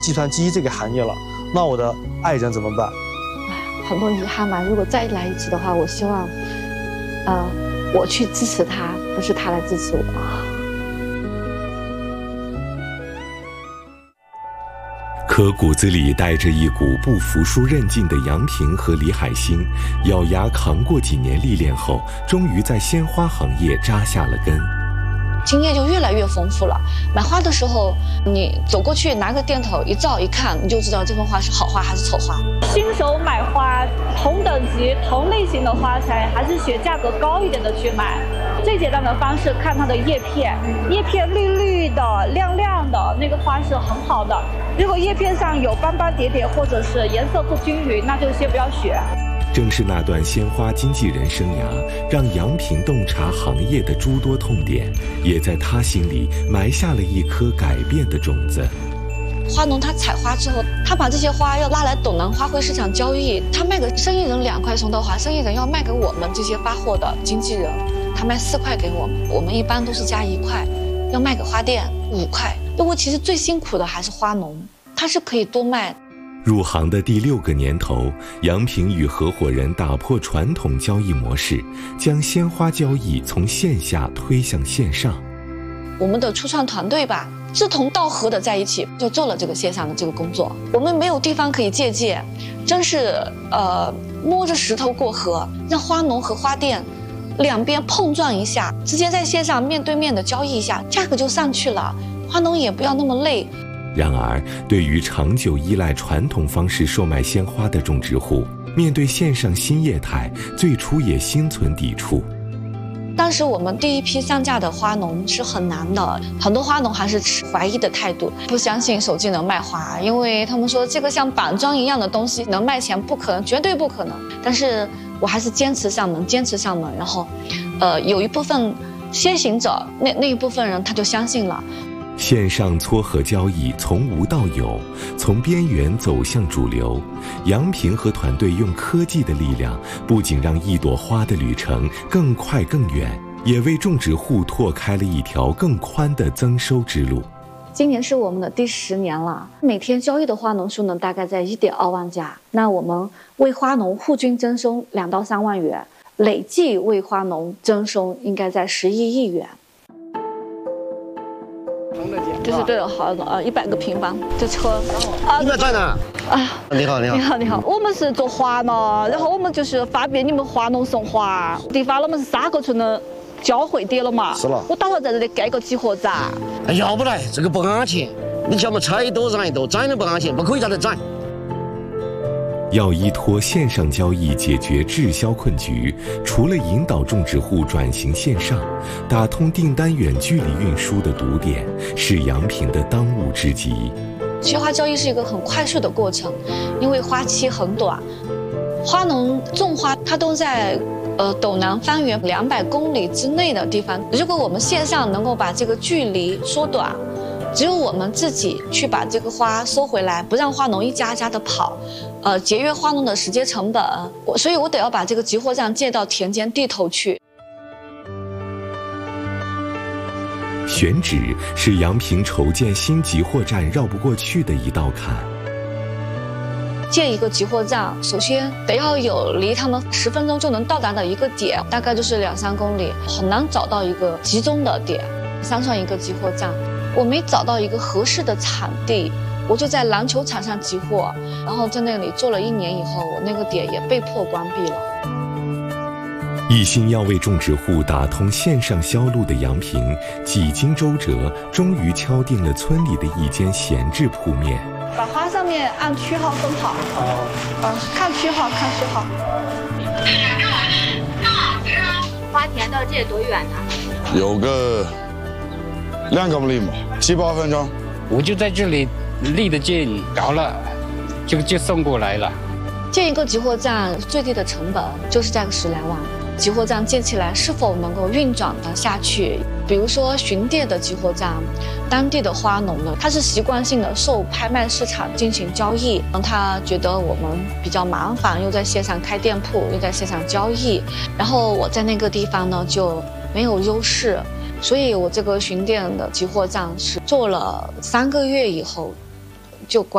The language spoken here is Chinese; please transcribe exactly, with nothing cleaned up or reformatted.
计算机这个行业了，那我的爱人怎么办？ 哎，很多遗憾嘛。如果再来一次的话，我希望，呃，我去支持他，不是他来支持我。 可骨子里带着一股不服输韧劲的杨平和李海星，咬牙扛过几年历练后，终于在鲜花行业扎下了根。 经验就越来越丰富了。买花的时候，你走过去拿个电筒一照一看，你就知道这份花是好花还是丑花。 新手买花，同等级、同类型的花材，还是选价格高一点的去买。最简单的方式，看它的叶片，叶片绿绿的、亮亮的，那个花是很好的。如果叶片上有斑斑点点，或者是颜色不均匀，那就先不要选。 正是那段鲜花经纪人生涯，让杨平洞察行业的诸多痛点，也在他心里埋下了一颗改变的种子。 花农他采花之后，他把这些花要拉来斗南花卉市场交易，他卖给生意人两块松豆花，生意人要卖给我们这些发货的经纪人，他卖四块给我们，我们一般都是加一块，要卖给花店五块。不过其实最辛苦的还是花农，他是可以多卖。 入行的第六个年头，杨平与合伙人打破传统交易模式，将鲜花交易从线下推向线上。 我们的初创团队吧，志同道合的在一起，就做了这个线上的这个工作。我们没有地方可以借鉴，真是呃摸着石头过河，让花农和花店两边碰撞一下，直接在线上面对面的交易一下，价格就上去了，花农也不要那么累。 然而，对于长久依赖传统方式售卖鲜花的种植户，面对线上新业态，最初也心存抵触。 当时我们第一批上架的花农是很难的，很多花农还是持怀疑的态度，不相信手机能卖花，因为他们说这个像板砖一样的东西能卖钱，不可能，绝对不可能。但是我还是坚持上门，坚持上门，然后，呃，有一部分先行者，那那一部分人他就相信了。 线上撮合交易从无到有，从边缘走向主流。杨平和团队用科技的力量，不仅让一朵花的旅程更快更远，也为种植户拓开了一条更宽的增收之路。 今年是我们的第十年了，每天交易的花农数呢大概在一点二万家。那我们为花农户均增收两到三万元，累计为花农增收应该在十一亿元。就是对了，好呃，一百个平方这车啊，你们在哪？ 啊， 你好，你好， 你好，你好，我们是做花的，然后我们就是发给你们花农送花，地方我们是三个村的交汇点了嘛。 是了。 我打算在这里盖个集合站。 哎，要不来，这个不安全，你叫我们拆一朵让一朵，展都不安全，不可以在这展。 要依托线上交易解决滞销困局，除了引导种植户转型线上，打通订单远距离运输的堵点，是杨平的当务之急。 菊花交易是一个很快速的过程，因为花期很短，花农种花它都在呃斗南方圆两百公里之内的地方。如果我们线上能够把这个距离缩短，只有我们自己去把这个花收回来，不让花农一家家的跑，呃，节约花农的时间成本。我所以，我得要把这个集货站建到田间地头去。 选址是杨平筹建新集货站绕不过去的一道坎。 建一个集货站，首先得要有离他们十分钟就能到达的一个点，大概就是两三公里，很难找到一个集中的点。三创一个集货站。我没找到一个合适的场地，我就在篮球场上集货，然后在那里做了一年以后，我那个点也被迫关闭了。 一心要为种植户打通线上销路的杨平，几经周折，终于敲定了村里的一间闲置铺面。 把花上面按区号分好，呃，看区号，看区号。 花田到这多远呢？ 有个两公里嘛，七八分钟。 我就在这里离得近，搞了，就就送过来了。 建一个集货站最低的成本就是在个十来万。集货站建起来是否能够运转的下去？比如说巡店的集货站，当地的花农呢，他是习惯性的受拍卖市场进行交易，他觉得我们比较麻烦，又在线上开店铺，又在线上交易，然后我在那个地方呢就没有优势，所以我这个巡店的集货站是做了三个月以后就关。